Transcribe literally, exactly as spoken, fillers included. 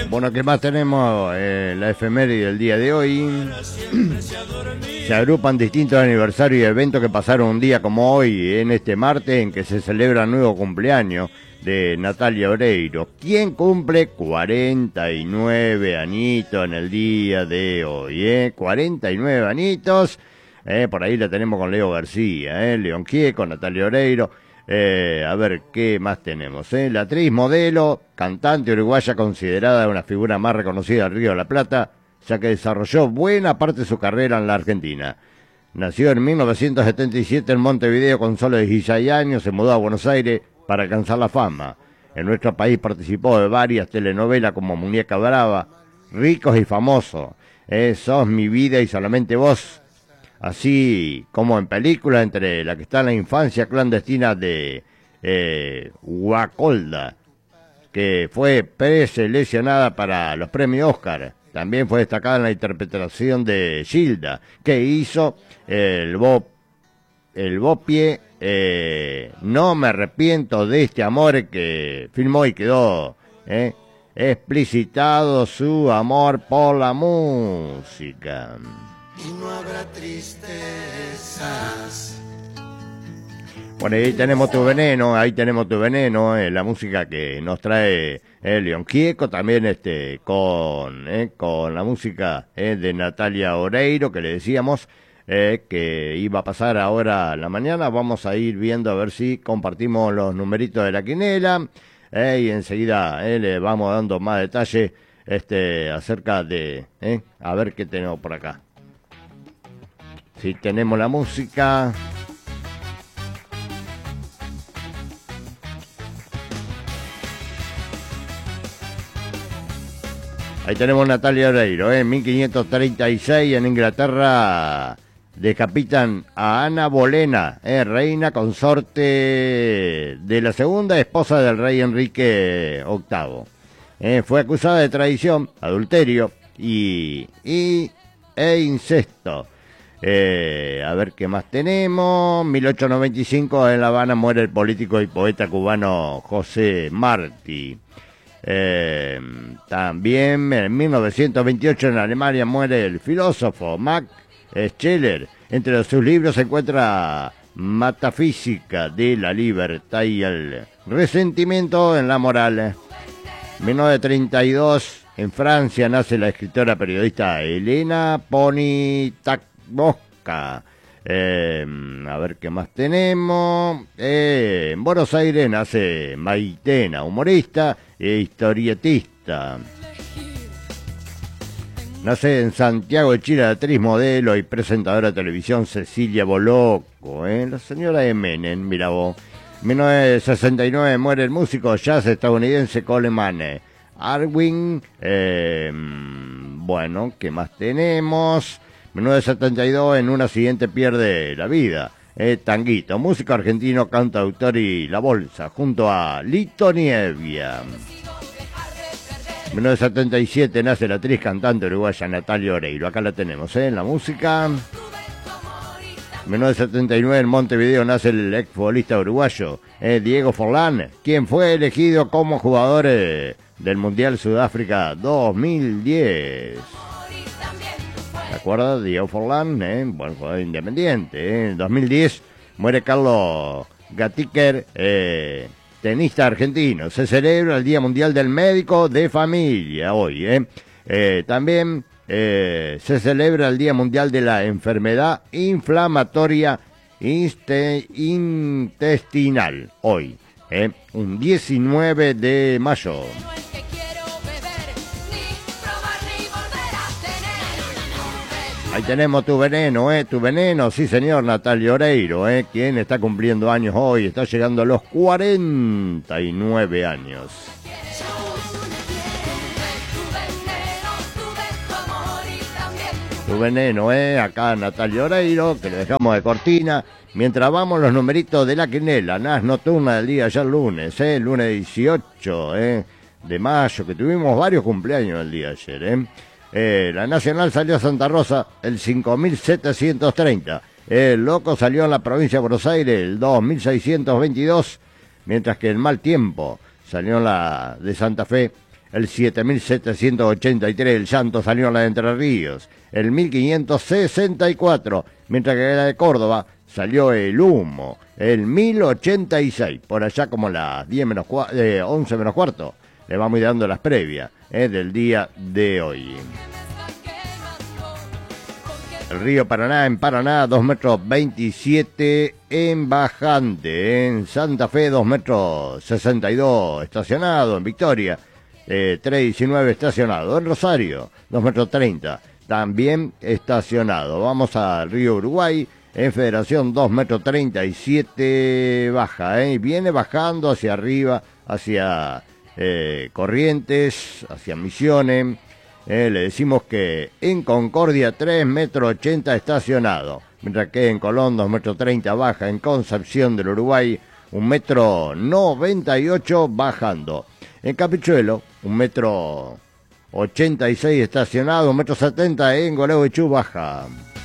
Bueno, ¿qué más tenemos? Eh, la efeméride del día de hoy. Se agrupan distintos aniversarios y eventos que pasaron un día como hoy, en este martes, en que se celebra el nuevo cumpleaños de Natalia Oreiro, quien cumple cuarenta y nueve añitos en el día de hoy, ¿eh? cuarenta y nueve añitos, eh, por ahí la tenemos con Leo García, ¿eh? León Gieco, Natalia Oreiro. Eh, a ver, ¿qué más tenemos? Eh? La actriz, modelo, cantante uruguaya considerada una figura más reconocida del Río de la Plata, ya que desarrolló buena parte de su carrera en la Argentina. Nació en mil novecientos setenta y siete en Montevideo con solo dieciséis años, se mudó a Buenos Aires para alcanzar la fama. En nuestro país participó de varias telenovelas como Muñeca Brava, Ricos y Famosos, eh, Sos mi vida y solamente vos, así como en películas, entre la que está en La infancia clandestina de eh, Guacolda, que fue preseleccionada para los premios Oscar. También fue destacada en la interpretación de Gilda, que hizo el Bo, el Bopie, eh, No me arrepiento de este amor, que filmó y quedó eh, explicitado su amor por la música. Y no habrá tristezas. Bueno, ahí tenemos tu veneno, ahí tenemos tu veneno, eh, la música que nos trae eh, León Gieco, también este con eh, con la música eh, de Natalia Oreiro, que le decíamos eh, que iba a pasar ahora a la mañana. Vamos a ir viendo a ver si compartimos los numeritos de la quinela, eh, y enseguida eh, le vamos dando más detalle este acerca de, eh, a ver qué tenemos por acá. Si tenemos la música. Ahí tenemos Natalia Oreiro, ¿eh? En mil quinientos treinta y seis en Inglaterra decapitan a Ana Bolena, ¿eh? Reina consorte de la segunda esposa del rey Enrique octavo. ¿Eh? Fue acusada de traición, adulterio y, y e incesto. Eh, a ver qué más tenemos. mil ochocientos noventa y cinco en La Habana muere el político y poeta cubano José Martí. Eh, también en mil novecientos veintiocho en Alemania muere el filósofo Max Scheler. Entre sus libros se encuentra Metafísica de la libertad y el resentimiento en la moral. mil novecientos treinta y dos en Francia nace la escritora periodista Elena Poniatowska. Eh, a ver qué más tenemos. Eh, en Buenos Aires nace Maitena, humorista e historietista. Nace en Santiago de Chile la actriz, modelo y presentadora de televisión Cecilia Boloco, ¿eh? La señora de Menem, mira vos. mil novecientos sesenta y nueve muere el músico jazz estadounidense Coleman Arwin. Eh, bueno, ¿qué más tenemos? mil novecientos setenta y dos en un accidente pierde la vida. Eh, Tanguito, músico argentino, cantautor y La Bolsa, junto a Lito Nievia. mil novecientos setenta y siete nace la actriz cantante uruguaya Natalia Oreiro. Acá la tenemos, ¿eh? En la música. mil novecientos setenta y nueve en Montevideo nace el exfutbolista uruguayo eh, Diego Forlán, quien fue elegido como jugador eh, del Mundial Sudáfrica dos mil diez. ¿De acuerdo? Diego Forlán, eh, bueno, jugador independiente. Eh. En dos mil diez muere Carlos Gatiker, eh, tenista argentino. Se celebra el Día Mundial del Médico de Familia hoy. Eh. Eh, también eh, se celebra el Día Mundial de la Enfermedad Inflamatoria Inste Intestinal hoy, eh, un diecinueve de mayo. Ahí tenemos tu veneno, eh, tu veneno, sí señor, Natalia Oreiro, eh, quien está cumpliendo años hoy, está llegando a los cuarenta y nueve años. Tu veneno, eh, acá Natalia Oreiro, que le dejamos de cortina, mientras vamos los numeritos de la quinela, Nas Nocturna del día ayer lunes, eh, lunes dieciocho, eh, de mayo, que tuvimos varios cumpleaños el día de ayer, eh. Eh, la Nacional salió a Santa Rosa el cinco mil setecientos treinta. El Loco salió en la provincia de Buenos Aires el dos mil seiscientos veintidós. Mientras que el Mal Tiempo salió en la de Santa Fe el siete mil setecientos ochenta y tres el Llanto salió a la de Entre Ríos, el mil quinientos sesenta y cuatro, mientras que la de Córdoba salió el Humo, el mil ochenta y seis, por allá como las diez menos cua- eh, once menos cuarto, le vamos dando las previas eh, del día de hoy. El río Paraná, en Paraná, dos metros veintisiete en bajante. En Santa Fe, dos metros sesenta y dos estacionado. En Victoria, eh, tres diecinueve estacionado. En Rosario, dos metros treinta también estacionado. Vamos al río Uruguay, en Federación, dos metros treinta y siete baja. Eh, viene bajando hacia arriba, hacia eh, Corrientes, hacia Misiones. Eh, le decimos que en Concordia tres metros ochenta estacionado, mientras que en Colón dos metros treinta baja, en Concepción del Uruguay un metro noventa y ocho bajando, en Capichuelo un metro ochenta y seis estacionado, un metro setenta en Gualeguaychú baja.